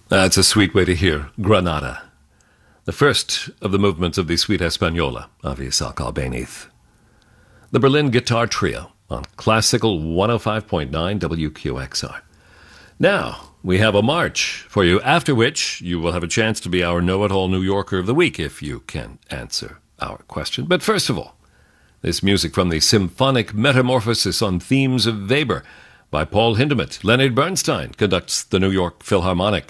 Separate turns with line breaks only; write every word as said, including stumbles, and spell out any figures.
That's a sweet way to hear Granada, the first of the movements of the Suite Española of Isaac Albéniz. The Berlin Guitar Trio on Classical one oh five point nine W Q X R. Now, we have a march for you, after which you will have a chance to be our know-it-all New Yorker of the week if you can answer our question. But first of all, this music from the Symphonic Metamorphosis on Themes of Weber by Paul Hindemith. Leonard Bernstein conducts the New York Philharmonic.